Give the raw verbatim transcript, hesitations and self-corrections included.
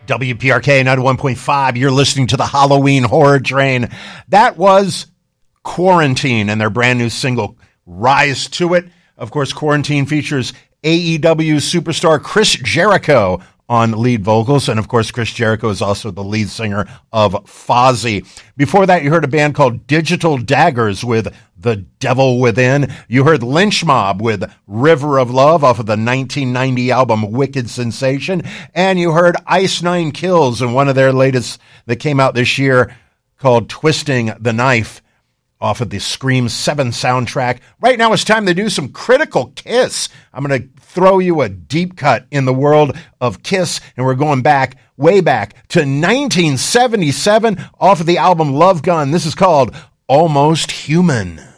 W P R K ninety-one point five, you're listening to the Halloween Horror Train. That was Quarantine and their brand new single, Rise to It. Of course, Quarantine features A E W superstar Chris Jericho on lead vocals, and of course, Chris Jericho is also the lead singer of Fozzy. Before that, you heard a band called Digital Daggers with The Devil Within. You heard Lynch Mob with River of Love off of the nineteen ninety album Wicked Sensation. And you heard Ice Nine Kills in one of their latest that came out this year called Twisting the Knife off of the Scream seven soundtrack. Right now it's time to do some Critical Kiss. I'm going to throw you a deep cut in the world of Kiss, and we're going back, way back to nineteen seventy-seven off of the album Love Gun. This is called Almost Human.